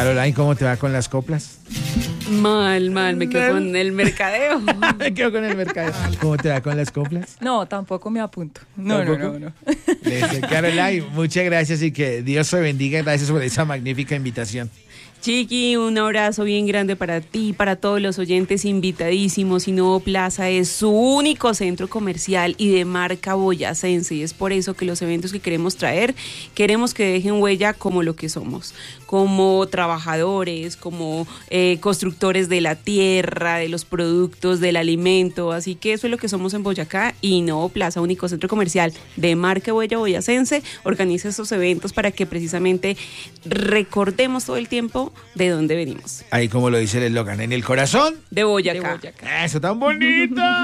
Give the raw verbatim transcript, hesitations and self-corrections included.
Caroline, ¿cómo te va con las coplas? Mal, mal, me quedo con el mercadeo. Me quedo con el mercadeo. ¿Cómo te va con las coplas? No, tampoco me apunto. No, no, no, no. Listo, Caroline, muchas gracias y que Dios te bendiga. Gracias por esa magnífica invitación. Chiqui, un abrazo bien grande para ti, para todos los oyentes invitadísimos. Innovo Plaza es su único centro comercial y de marca boyacense, y es por eso que los eventos que queremos traer, queremos que dejen huella como lo que somos, como trabajadores, como eh, constructores de la tierra, de los productos, del alimento. Así que eso es lo que somos en Boyacá, y Innovo Plaza, único centro comercial de marca huella boyacense, organiza estos eventos para que precisamente recordemos todo el tiempo de dónde venimos. Ahí como lo dice el eslogan, en el corazón de Boyacá. De Boyacá. Eso tan bonito.